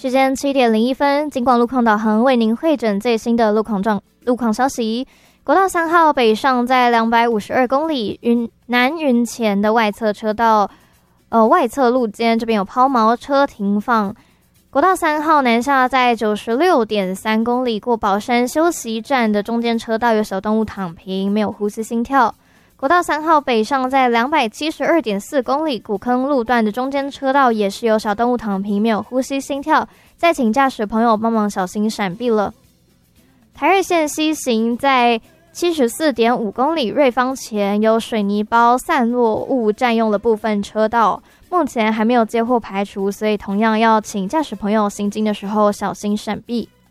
时间7:01，警广路况导航为您汇整最新的路况消息。国道3号北上在252公里南云前的外侧车道，外侧路肩这边有抛锚车停放。国道3号南下在96.3公里过宝山休息站的中间车道有小动物躺平，没有呼吸心跳。国道3号北上在272.4公里古坑路段的中间车道也是有小动物躺平，没有呼吸心跳，再请驾驶朋友帮忙小心闪避了。台二线西行在74.5公里瑞芳前有水泥包散落物占用了部分车道，目前还没有接获排除，所以同样要请驾驶朋友行经的时候小心闪避。